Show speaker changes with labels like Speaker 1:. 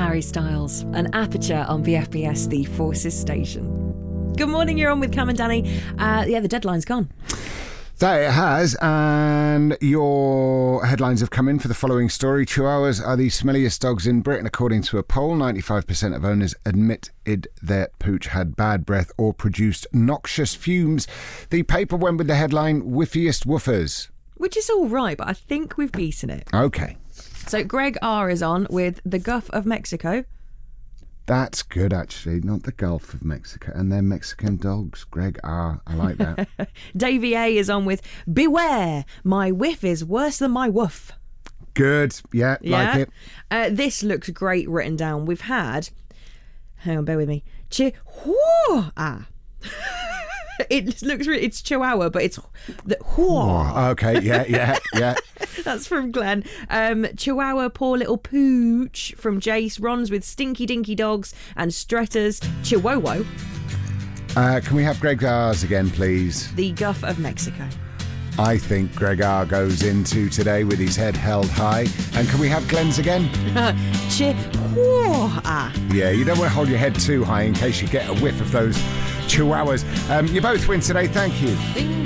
Speaker 1: Harry Styles, an Aperture on VFBS, the Forces station. Good morning, you're on with Cam and Danny. The deadline's gone.
Speaker 2: That it has, and your headlines have come in for the following story. Chihuahuas are the smelliest dogs in Britain, according to a poll. 95% of owners admitted their pooch had bad breath or produced noxious fumes. The paper went with the headline, Whiffiest Woofers.
Speaker 1: Which is all right, but I think we've beaten it.
Speaker 2: Okay.
Speaker 1: So Greg R is on with the Gulf of Mexico.
Speaker 2: That's good, actually. Not the Gulf of Mexico. And they're Mexican dogs. Greg R. I like that.
Speaker 1: Davey A is on with Beware, my whiff is worse than my woof.
Speaker 2: Good. Yeah, like
Speaker 1: it. This looks great written down. We've had... Hang on, bear with me. Chihuahua. It's Chihuahua, but it's the
Speaker 2: okay, yeah.
Speaker 1: That's from Glenn. Chihuahua, poor little pooch from Jace. Ron's with Stinky Dinky Dogs and Stretters. Chihuahua.
Speaker 2: Can we have Greg R's again, please?
Speaker 1: The Gulf of Mexico.
Speaker 2: I think Greg R goes into today with his head held high. And can we have Glenn's again?
Speaker 1: Chihuahua.
Speaker 2: Yeah, you don't want to hold your head too high in case you get a whiff of those chihuahuas. You both win today, thank you.
Speaker 1: Ding.